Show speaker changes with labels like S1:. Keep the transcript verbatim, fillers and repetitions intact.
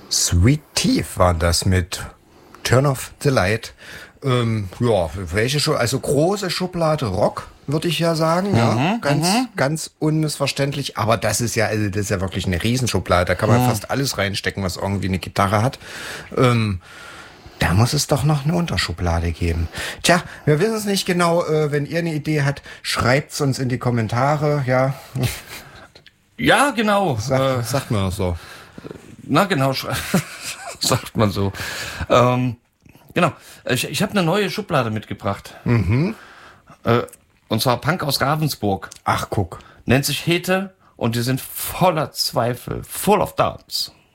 S1: Sweet Teeth waren das mit Turn of the Light. Ähm, ja, welche Schublade? Also große Schublade Rock, würde ich ja sagen. Mhm, ja, ganz, mhm. ganz unmissverständlich. Aber das ist ja, also das ist ja wirklich eine Riesenschublade. Da kann man mhm. fast alles reinstecken, was irgendwie eine Gitarre hat. Ähm, Da muss es doch noch eine Unterschublade geben. Tja, wir wissen es nicht genau. Äh, wenn ihr eine Idee habt, schreibt's uns in die Kommentare. Ja,
S2: ja genau.
S1: Sag, äh, sagt man so.
S2: Na genau, sagt man so. Ähm, genau, ich, ich habe eine neue Schublade mitgebracht.
S1: Mhm.
S2: Äh, und zwar Punk aus Ravensburg.
S1: Ach, guck.
S2: Nennt sich Hete und die sind voller Zweifel. Full of doubts.